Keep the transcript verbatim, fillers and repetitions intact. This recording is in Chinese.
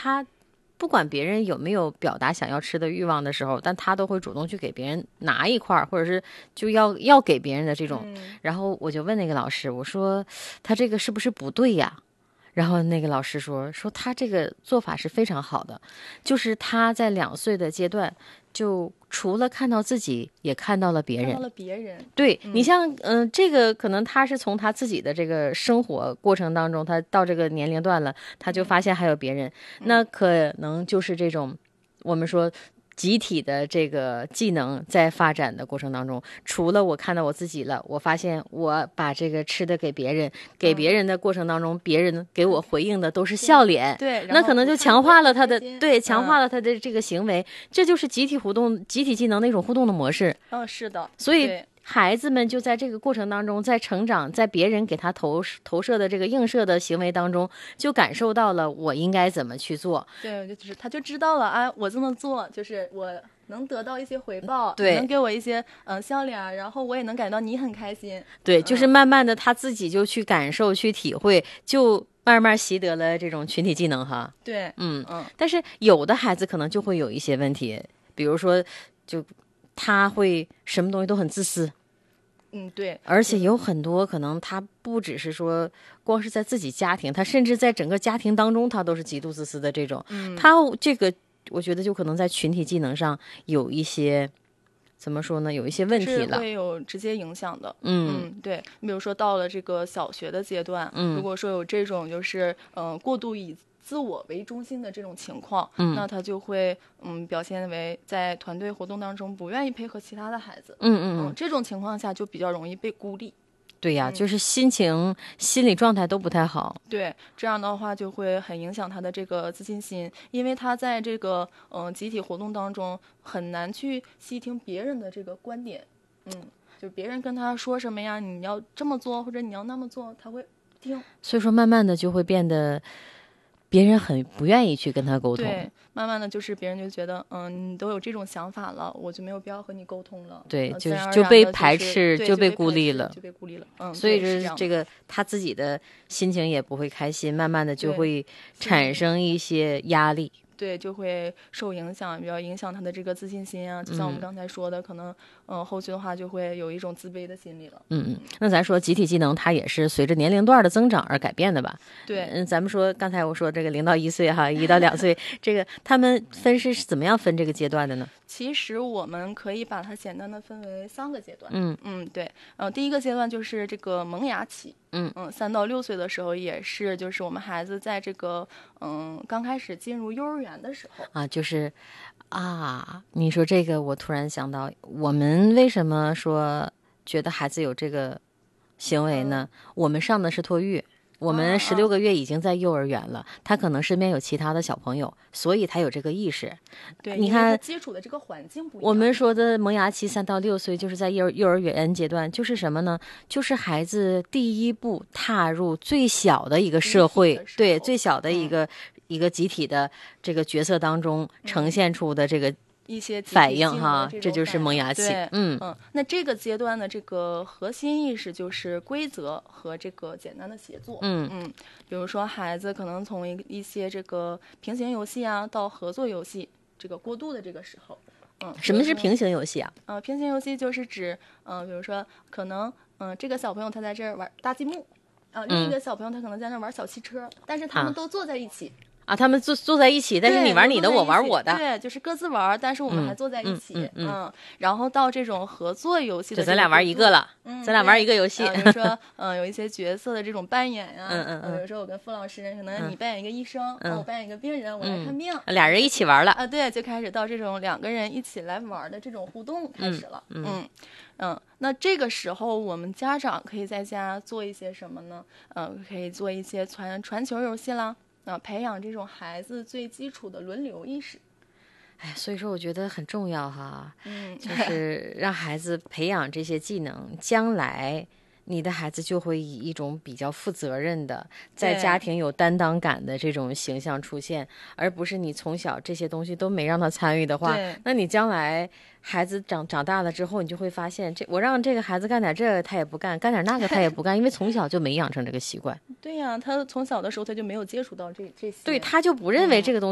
他不管别人有没有表达想要吃的欲望的时候，但他都会主动去给别人拿一块，或者是就要要给别人的这种、嗯、然后我就问那个老师，我说他这个是不是不对呀？然后那个老师说说他这个做法是非常好的，就是他在两岁的阶段就除了看到自己也看到了别人， 看到了别人。 对、 嗯、 你像嗯、呃，这个可能他是从他自己的这个生活过程当中，他到这个年龄段了，他就发现还有别人、嗯、那可能就是这种我们说集体的这个技能在发展的过程当中，除了我看到我自己了，我发现我把这个吃的给别人，给别人的过程当中、嗯、别人给我回应的都是笑脸， 对，对， 那可能就强化了他的对强化了了他的这个行为、嗯、这就是集体互动集体技能的一种互动的模式。 嗯，是的。 所以孩子们就在这个过程当中，在成长，在别人给他投投射的这个映射的行为当中，就感受到了我应该怎么去做。 对，就是他就知道了，哎，我这么做就是我能得到一些回报， 对， 能给我一些嗯、呃、笑脸，然后我也能感到你很开心。 对，就是慢慢的他自己就去感受、嗯、去体会，就慢慢习得了这种群体技能哈。 对， 嗯嗯。 但是有的孩子可能就会有一些问题，比如说就他会什么东西都很自私。 嗯，对， 而且有很多可能他不只是说光是在自己家庭，他甚至在整个家庭当中他都是极度自私的这种、嗯、他这个我觉得就可能在群体技能上有一些怎么说呢，有一些问题了， 是会有直接影响的。 嗯嗯，对，你比如说到了这个小学的阶段， 嗯， 如果说有这种就是嗯、呃、过度以自我为中心的这种情况， 嗯， 那他就会嗯表现为在团队活动当中不愿意配合其他的孩子， 嗯嗯嗯， 这种情况下就比较容易被孤立。 对呀、 嗯， 就是心情心理状态都不太好。 对，这样的话就会很影响他的这个自信心，因为他在这个嗯、呃、集体活动当中很难去细听别人的这个观点，嗯，就别人跟他说什么呀，你要这么做或者你要那么做，他会听。 所以说慢慢的就会变得别人很不愿意去跟他沟通。 对，慢慢的就是别人就觉得嗯你都有这种想法了，我就没有必要和你沟通了。 对， 呃、 就就就被排斥， 就被孤立了就被孤立了。嗯， 所以这这个他自己的心情也不会开心，慢慢的就会产生一些压力。 对，就会受影响，比较影响他的这个自信心啊。就像我们刚才说的，嗯、可能嗯、呃、后续的话就会有一种自卑的心理了。 嗯嗯，那咱说集体技能，它也是随着年龄段的增长而改变的吧？ 对， 嗯，咱们说刚才我说这个零到一岁哈，一到两岁，这个他们分是怎么样分这个阶段的呢？ 其实我们可以把它简单的分为三个阶段。 嗯嗯，对，呃，第一个阶段就是这个萌芽期。 嗯嗯，三到六岁的时候也是，就是我们孩子在这个嗯刚开始进入幼儿园的时候啊，就是啊，你说这个，我突然想到，我们为什么说觉得孩子有这个行为呢？嗯、我们上的是托育。我们十六个月已经在幼儿园了、啊啊、他可能身边有其他的小朋友，所以他有这个意识。 对， 你看接触的这个环境不一样。 我们说的萌芽期三到六岁就是在幼幼儿园阶段，就是什么呢？就是孩子第一步踏入最小的一个社会，对，最小的一个、嗯、一个集体的这个角色当中呈现出的这个、嗯一些反应哈，这就是萌芽期。嗯嗯，那这个阶段的这个核心意识就是规则和这个简单的协作。 嗯嗯，比如说孩子可能从一一些这个平行游戏啊到合作游戏这个过渡的这个时候，嗯， 什么是平行游戏啊？ 呃，平行游戏就是指嗯、呃，比如说可能嗯、呃，这个小朋友他在这儿玩搭积木，啊、呃，另一个小朋友他可能在那玩小汽车，嗯、但是他们都坐在一起。 啊啊，他们坐坐在一起，但是你玩你的，我玩我的， 对，就是各自玩，但是我们还坐在一起， 嗯嗯嗯，然后到这种合作游戏的， 就咱俩玩一个了， 嗯， 咱俩玩一个游戏， 比如说，嗯，有一些角色的这种扮演呀， 嗯嗯嗯， 比如说我跟傅老师，可能你扮演一个医生，我扮演一个病人，我来看病， 俩人一起玩了， 啊，对，就开始到这种两个人一起来玩的这种互动开始了，嗯嗯，那这个时候我们家长可以在家做一些什么呢？嗯，可以做一些传传球游戏啦。啊，培养这种孩子最基础的轮流意识， 哎，所以说我觉得很重要哈， 嗯， 就是让孩子培养这些技能，将来你的孩子就会以一种比较负责任的，在家庭有担当感的这种形象出现，而不是你从小这些东西都没让他参与的话，那你将来孩子长长大了之后，你就会发现，这我让这个孩子干点这个他也不干，干点那个他也不干，因为从小就没养成这个习惯。 对呀、啊，他从小的时候他就没有接触到这这些， 对，他就不认为这个东西